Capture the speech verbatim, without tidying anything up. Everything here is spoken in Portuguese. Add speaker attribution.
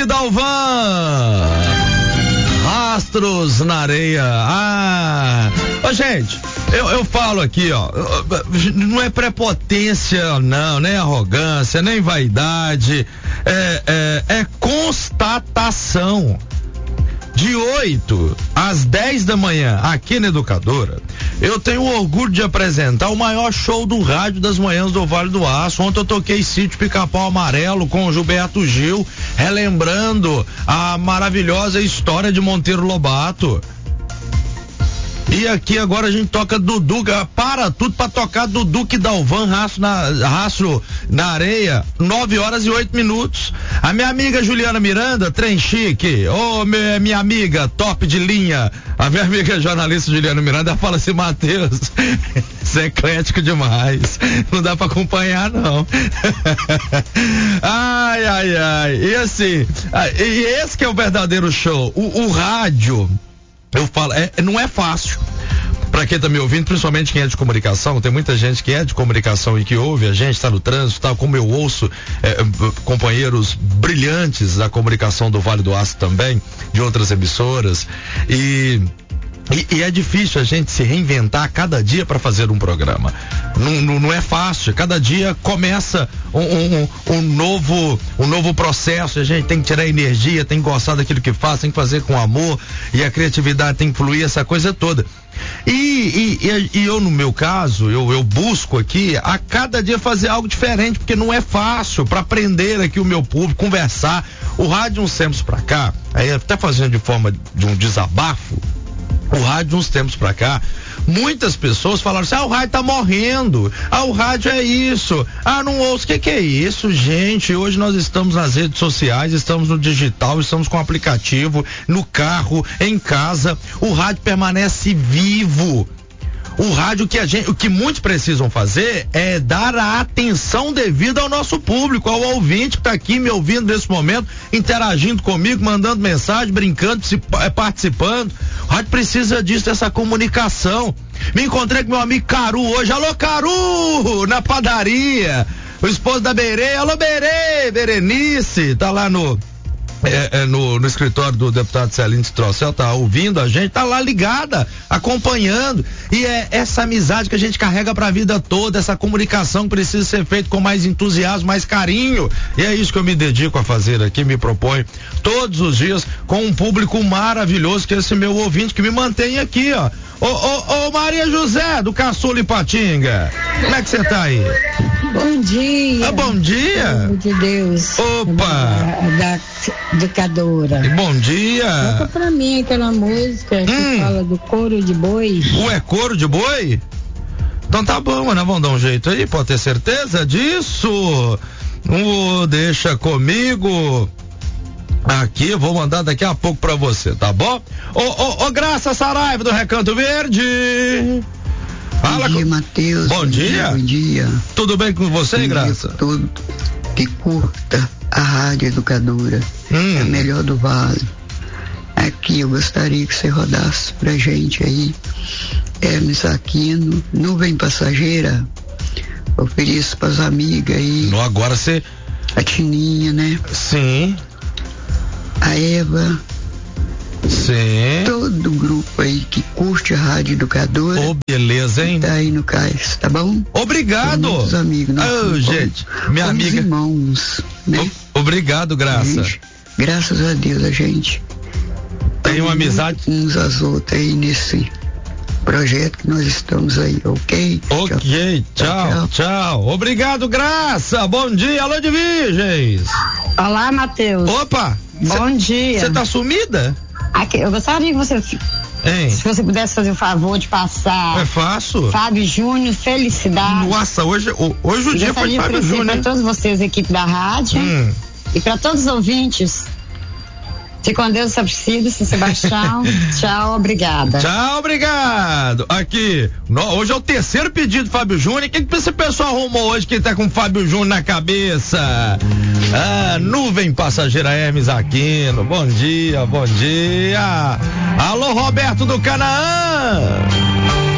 Speaker 1: Duque Dalvan. Rastros na areia. Ah, ô, gente, eu, eu falo aqui, ó, não é prepotência, não, nem arrogância, nem vaidade, é, é, é constatação. De oito às dez da manhã, aqui na Educadora, eu tenho o orgulho de apresentar o maior show do rádio das manhãs do Vale do Aço. Ontem eu toquei Sítio Pica-Pau Amarelo com o Gilberto Gil, relembrando a maravilhosa história de Monteiro Lobato. E aqui agora a gente toca Dudu, para tudo pra tocar Dudu que Dalvan, rastro na, rastro na areia, nove horas e oito minutos. A minha amiga Juliana Miranda, trem chique, ô oh, minha, minha amiga, top de linha. A minha amiga jornalista Juliana Miranda fala assim, Matheus, isso é eclético demais, não dá pra acompanhar não. Ai, ai, ai, e assim, e esse que é o verdadeiro show, o, o rádio. Eu falo, é, não é fácil. Pra quem tá me ouvindo, principalmente quem é de comunicação, tem muita gente que é de comunicação e que ouve a gente, tá no trânsito, tá, como eu ouço é, companheiros brilhantes da comunicação do Vale do Aço também, de outras emissoras, e E, e é difícil a gente se reinventar cada dia para fazer um programa. Não, não, não é fácil. Cada dia começa um, um, um, novo, um novo processo. A gente tem que tirar energia, tem que gostar daquilo que faz, tem que fazer com amor. E a criatividade tem que fluir, essa coisa toda. E, e, e, e eu, no meu caso, eu, eu busco aqui a cada dia fazer algo diferente, porque não é fácil para aprender aqui o meu público, conversar. O rádio, uns tempos para cá, aí até fazendo de forma de um desabafo, o rádio, uns tempos pra cá, muitas pessoas falaram assim, ah, o rádio tá morrendo, ah, o rádio é isso, ah, não ouço, o que que é isso, gente? Hoje nós estamos nas redes sociais, estamos no digital, estamos com o aplicativo, no carro, em casa, o rádio permanece vivo. O rádio, que a gente, o que muitos precisam fazer é dar a atenção devida ao nosso público, ao ouvinte que está aqui me ouvindo nesse momento, interagindo comigo, mandando mensagem, brincando, participando. O rádio precisa disso, dessa comunicação. Me encontrei com meu amigo Caru hoje. Alô, Caru! Na padaria. O esposo da Berê. Alô, Berê! Berenice. Tá lá no... É, é, no, no escritório do deputado Celino Trocel, tá ouvindo a gente, tá lá ligada, acompanhando, e é essa amizade que a gente carrega pra vida toda, essa comunicação que precisa ser feita com mais entusiasmo, mais carinho, e é isso que eu me dedico a fazer aqui, me proponho todos os dias com um público maravilhoso, que é esse meu ouvinte que me mantém aqui, ó. Ô, ô, ô, Maria José, do Caçula Ipatinga, como é que você tá aí?
Speaker 2: Bom dia.
Speaker 1: Ah, bom dia.
Speaker 2: Pelo amor de Deus.
Speaker 1: Opa.
Speaker 2: Da, da educadora.
Speaker 1: Bom dia.
Speaker 2: Toca pra mim aquela música hum. que fala do couro de boi.
Speaker 1: Ué, couro de boi? Então tá bom, nós vamos dar um jeito aí, pode ter certeza disso. Uh, deixa comigo. Aqui, eu vou mandar daqui a pouco pra você, tá bom? Ô, ô, ô, Graça Saraiva do Recanto Verde. Fala.
Speaker 3: Bom dia, Matheus.
Speaker 1: Bom, bom dia. dia.
Speaker 3: Bom dia.
Speaker 1: Tudo bem com você, bom Graça?
Speaker 3: Dia todo que curta a Rádio Educadora. Hum. É a melhor do Vale. Aqui eu gostaria que você rodasse pra gente aí. Hermes Aquino, Nuvem Passageira. Ofereço pras amigas aí.
Speaker 1: No, agora você.
Speaker 3: A Tininha, né?
Speaker 1: Sim.
Speaker 3: A Eva.
Speaker 1: Sim.
Speaker 3: Todo o grupo aí que curte a Rádio Educadora.
Speaker 1: Ô, oh, beleza, hein?
Speaker 3: Tá aí no cais, tá bom?
Speaker 1: Obrigado.
Speaker 3: Muitos amigos.
Speaker 1: Oh, gente, minha
Speaker 3: Somos
Speaker 1: amiga.
Speaker 3: irmãos, né?
Speaker 1: O, obrigado, Graça.
Speaker 3: Gente, graças a Deus a gente
Speaker 1: tem uma amizade
Speaker 3: uns às outras aí nesse projeto que nós estamos aí, ok?
Speaker 1: Ok, tchau, tchau, tchau. tchau. Obrigado, Graça. Bom dia, alô de Virgens.
Speaker 2: Olá, Matheus.
Speaker 1: Opa.
Speaker 2: Bom
Speaker 1: cê,
Speaker 2: dia.
Speaker 1: Você tá sumida?
Speaker 2: Aqui, eu gostaria que você,
Speaker 1: hein?
Speaker 2: Se você pudesse fazer o favor de passar.
Speaker 1: É fácil.
Speaker 2: Fábio Júnior, felicidade.
Speaker 1: Nossa, hoje, hoje o dia foi de Fábio Júnior.
Speaker 2: Para todos vocês, equipe da rádio,
Speaker 1: hum.
Speaker 2: e para todos os ouvintes. Fique com Deus, Sapsílio, Sebastião. Tchau, obrigada.
Speaker 1: Tchau, obrigado. Aqui, no, hoje é o terceiro pedido do Fábio Júnior. O que, que esse pessoal arrumou hoje que tá com o Fábio Júnior na cabeça? Ah, Nuvem Passageira Hermes Aquino. Bom dia, bom dia. Alô, Roberto do Canaã.